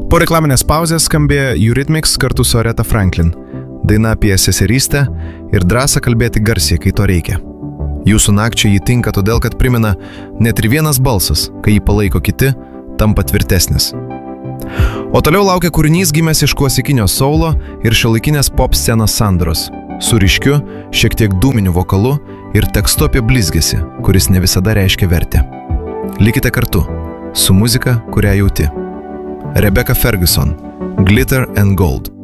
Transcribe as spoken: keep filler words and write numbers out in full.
Po reklaminės pauzės skambėjo Eurythmics kartu su Aretha Franklin. Daina apie seserystę ir drąsą kalbėti garsiai, kai to reikia. Jūsų nakčiai jį tinka todėl, kad primena net ir vienas balsas, kai jį palaiko kiti, tampa tvirtesnis. O toliau laukia kūrinys gimęs iš klasikinio soulo ir šiuolaikinės pop scenos sandros, su ryškiu, šiek tiek dūminiu vokalu ir tekstu apie blizgesį, kuris ne visada reiškia vertę. Likite kartu, su muzika, kurią jauti. Rebecca Ferguson, Glitter and Gold.